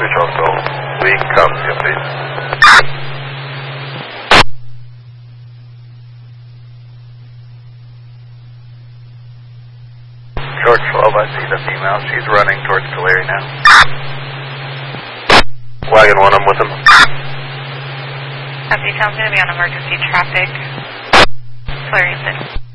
312 Gold. We can come to you, please. George 12, I see the female. She's running towards Tulare now. Wagon 1, I'm with him. Detail's going to be on emergency traffic. Tulare 6.